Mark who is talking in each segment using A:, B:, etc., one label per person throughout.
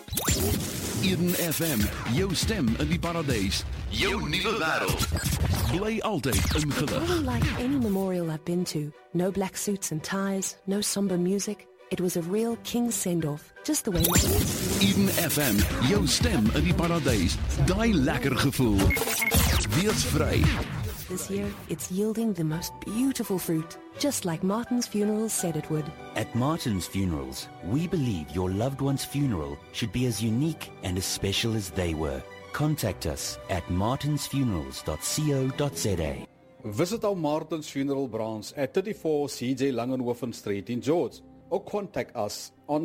A: Eden FM, jou stem in die paradijs, jou nuwe wêreld. Bly altyd ingelig.
B: Really like any memorial I've been to. No black suits and ties, no somber music. It was a real king send-off, just the way my
A: Eden FM, jou stem in die paradijs. Daai lekker gevoel. Wees vry.
B: This year, it's yielding the most beautiful fruit, just like Martin's Funerals said it would.
C: At Martin's Funerals, we believe your loved one's funeral should be as unique and as special as they were. Contact us at martinsfunerals.co.za.
D: Visit our Martin's Funeral branch at 34 CJ Langenhoven Street in George, or contact us on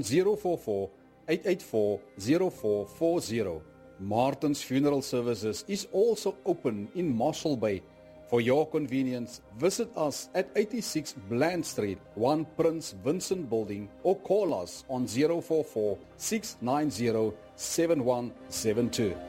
D: 044-884-0440. Martin's Funeral Services is also open in Marshall Bay. For your convenience, visit us at 86 Bland Street, 1 Prince Vincent Building, or call us on 044-690-7172.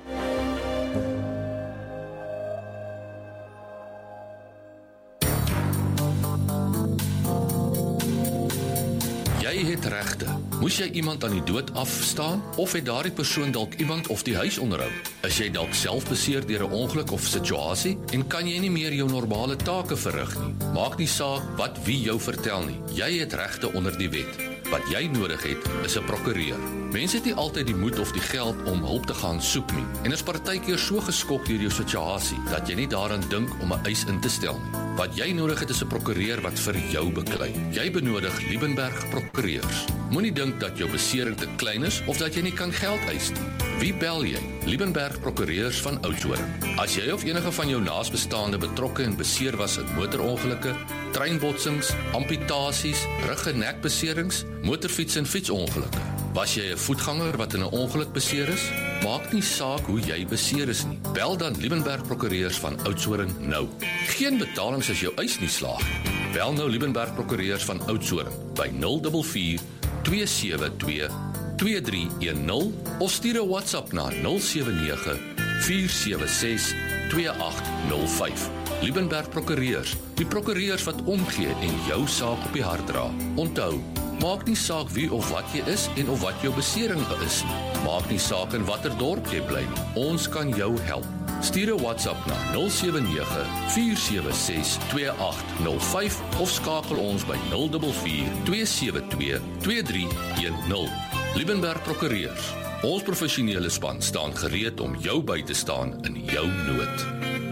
E: Jy het regte. Moes jy iemand aan die dood afstaan of het daardie persoon dalk iemand of die huis onderhou? Is jy dalk self beseer deur 'n ongeluk of situasie en kan jy nie meer jou normale take verrig nie? Maak nie saak wat wie jou vertel nie. Jy het regte onder die wet. Wat jy nodig het, is 'n prokureur. Mense het nie altyd die moed of die geld om hulp te gaan soek nie en is partykeer so geskok deur jou situasie dat jy nie daaraan dink om 'n eis in te stel nie. Wat jy nodig het is 'n prokureur wat vir jou beklei. Jy benodig Liebenberg prokureurs. Moenie dink dat jou besering te klein is of dat jy nie kan geld eis nie. Wie bel jy? Liebenberg prokureurs van Oudtshoorn. As jy of enige van jou naasbestaande betrokke en beseer was in motorongelukke, treinbotsings, amputasies, rug- en nekbeserings, motorfiets- en fietsongelukke. Was jy 'n voetganger wat in 'n ongeluk beseer is? Maak nie saak hoe jy beseer is nie. Bel dan Liebenberg prokureurs van Oudtshoorn nou. Geen betalings as jou eis nie slaag nie. Bel nou Liebenberg prokureurs van Oudtshoorn by 044 272 2310 of stuur 'n WhatsApp na 079 476 2805. Liebenberg prokureurs, die prokureurs wat omgee en jou saak op die hart dra. Onthou, maak nie saak wie of wat jy is en of wat jou besering is nie. Maak nie saak in watter dorp jy bly nie. Ons kan jou help. Stuur 'n WhatsApp na 079 476 2805 of skakel ons by 044 272 2310. Liebenberg prokureurs. Ons professionele span staan gereed om jou by te staan in jou nood.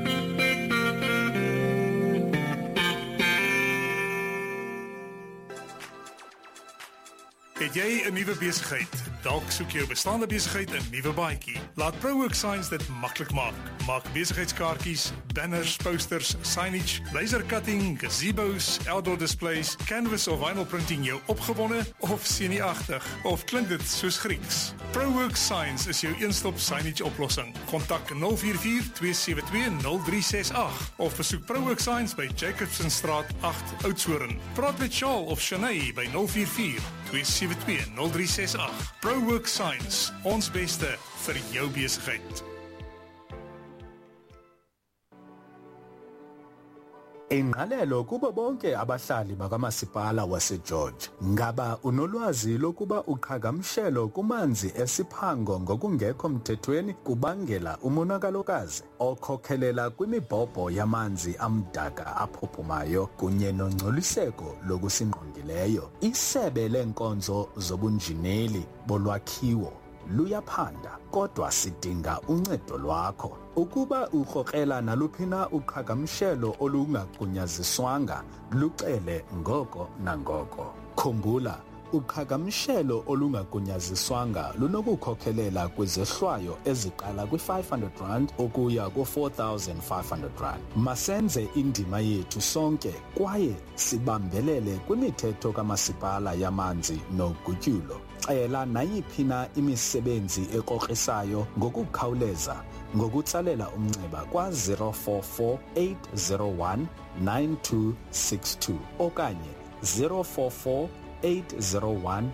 F: Het jy 'n nuwe besigheid? Dalk soek jy 'n bestaande besigheid 'n nuwe baadjie. Laat ProWorks Signs dit maklik maak. Maak besigheidskaartjies, banners, posters, signage, laser cutting, gazebos, outdoor displays, canvas of vinyl printing jou opgewonde of senuagtig? Of klink dit soos Grieks? ProWorks Signs is jou een-stop signage oplossing. Kontak 044-272-0368 of besoek ProWorks Signs by Jacobsenstraat 8 Oudtshoorn. Praat met Charles of Shanae by 044-272-0368. ProWorks Signs, ons beste vir jou besigheid.
G: Ingqalelo kubo bonke abahlali bakamasipala waseGeorge. Ngaba unolwazi lokuba uqhagamshelo kumanzi esiphango ngokungekho mthethweni kubangela umonakalokazi okhokhelela kwimibhobho yamanzi amdaka aphuphumayo kunye nongcoliseko lokusingqongileyo. Isebe lenkonzo zobunjineli bolwakhiwo luyaphanda kodwa sidinga uncedo lwakho. Ukuba ukhokrela naluphina uqhagamshelo olungagunyaziswanga lucele ngoko nangoko. Khumbula, uqhagamshelo olungagunyaziswanga lunokukhokhelela kwizehlwayo eziqala kwi-R500 ukuya ku-R4,500. Masenze indima yethu sonke kwaye sibambelele kwimithetho kamasipala yamanzi nogutyulo. Cela nayiphina imisebenzi ekrokrisisayo ngokukhawuleza ngokutsalela umnxeba kwa-044 801 9262 okanye 044 801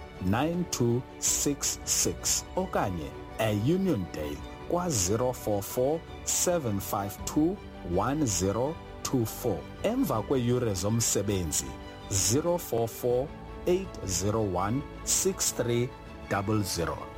G: 9266 okanye eUniondale kwa-044 752 1024. Emva kweeyure zomsebenzi 044 801 6300.